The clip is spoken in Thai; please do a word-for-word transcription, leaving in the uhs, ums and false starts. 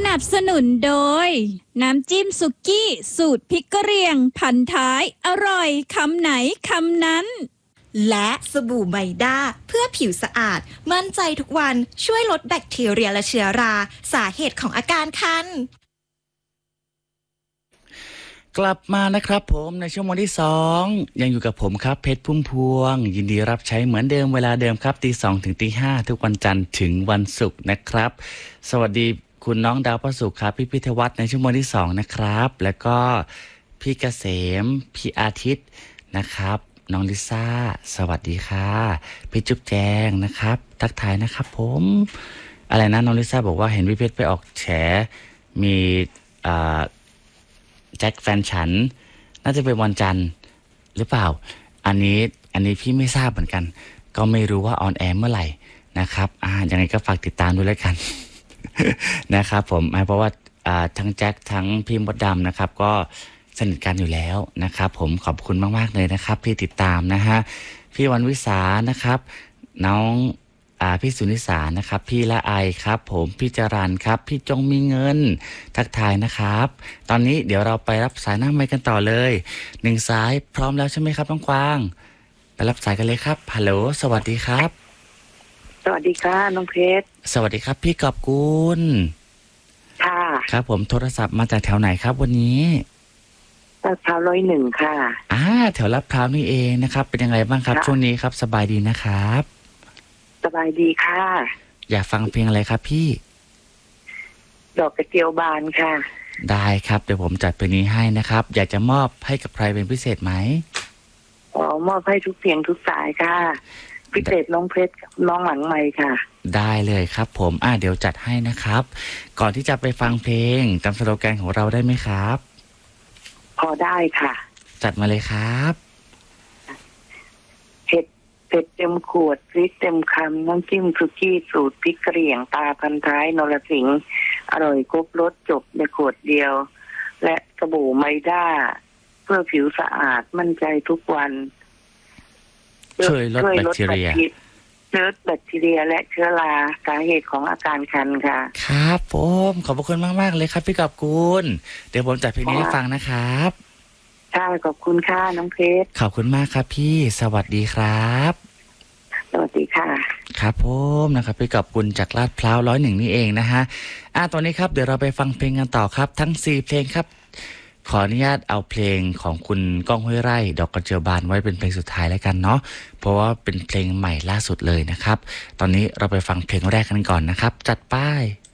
นับสนุนโดยน้ำจิ้มสุกี้สูตรพริกกะเหรี่ยงพันท้ายอร่อยคำไหนคำนั้นและสบู่ไมด้าเพื่อผิวสะอาดมั่นใจทุกวันช่วยลดแบคทีเรียและเชื้อราสาเหตุของอาการคันกลับมานะครับผมในชั่วโมงที่สองยังอยู่กับผมครับเพชรพุ่มพวงยินดีรับใช้เหมือนเดิมเวลาเดิมครับตีสองถึงตีห้าทุกวันจันทร์ถึงวันศุกร์นะครับสวัสดีคุณน้องดาวประสุขครับพี่พิทวัฒน์ในชั่วโมงที่สองนะครับแล้วก็พี่เกษมพี่อาทิตย์นะครับน้องลิซ่าสวัสดีค่ะพี่จุ๊บแจงนะครับทักทายนะครับผมอะไรนะน้องลิซ่าบอกว่าเห็นพี่เพชรไปออกแฉมีอ่าแจ็คแฟนฉันน่าจะเป็นวันจันทร์หรือเปล่าอันนี้อันนี้พี่ไม่ทราบเหมือนกันก็ไม่รู้ว่าออนแอร์เมื่อไหร่นะครับอ่ายังไงก็ฝากติดตามด้วยแล้วกัน นะครับผมเพราะว่าอ่าทั้งแจ็คทั้งพี่มดดำนะครับก็สนิทกันอยู่แล้วนะครับผมขอบคุณมากๆเลยนะครับที่ติดตามนะฮะพี่วันวิสานะครับน้องอ่าพี่สุนิสานะครับพี่ละไอครับผมพี่จรันครับพี่จงมีเงินทักทายนะครับตอนนี้เดี๋ยวเราไปรับสายหน้าไมค์กันต่อเลยหนึ่งสายพร้อมแล้วใช่ไหมครับน้องกวางไปรับสายกันเลยครับฮัลโหลสวัสดีครับสวัสดีค่ะน้องเพชรสวัสดีครับพี่กอบกุลค่ะครับผมโทรศัพท์มาจากแถวไหนครับวันนี้ลาดพร้าวร้อยหนึ่งค่ะอ่าแถวลาดพร้าวนี่เองนะครับเป็นยังไงบ้างครับช่วงนี้ครับสบายดีนะครับสบายดีค่ะอยากฟังเพลงอะไรครับพี่ดอกกระเจียวบานค่ะได้ครับเดี๋ยวผมจัดเพลงนี้ให้นะครับอยากจะมอบให้กับใครเป็นพิเศษไหมอ๋อมอบให้ทุกเสียงทุกสายค่ะพิเศษน้องเพชรน้องหลังไมค์ค่ะได้เลยครับผมอ่าเดี๋ยวจัดให้นะครับก่อนที่จะไปฟังเพลงตามสโลแกนของเราได้ไหมครับพอได้ค่ะจัดมาเลยครับเผ็ดเผ็ดเต็มขวดพริกเต็มคำน้ำจิ้มสุกี้สูตรพริกกะเหรี่ยงตาพันท้ายนรสิงห์อร่อยครบรสจบในขวดเดียวและสบู่ไมด้าเพื่อผิวสะอาดมั่นใจทุกวันช่วยลดแบคทีเรียลดแบคทีเรียและเชื้อราสาเหตุของอาการคันค่ะครับผมขอบพระคุณมากๆเลยครับพี่กอบกุลเดี๋ยวผมจัดเพลงนี้ให้ฟังนะครับค่ะขอบคุณค่ะน้องเพชรขอบคุณมากครับพี่สวัสดีครับสวัสดีค่ะครับผมนะครับพี่กอบกุลจากลาดพร้าวร้อยหนึ่งนี่เองนะฮะอ่ะตอนนี้ครับเดี๋ยวเราไปฟังเพลงกันต่อครับทั้งสี่เพลงครับขออนุญาตเอาเพลงของคุณก้องห้วยไร่ดอกกระเจียวบานไว้เป็นเพลงสุดท้ายแล้วกันเนาะเพราะว่าเป็นเพลงใหม่ล่าสุดเลยนะครับตอนนี้เราไปฟังเพลงแรกกันก่อนนะครับจัดป้าย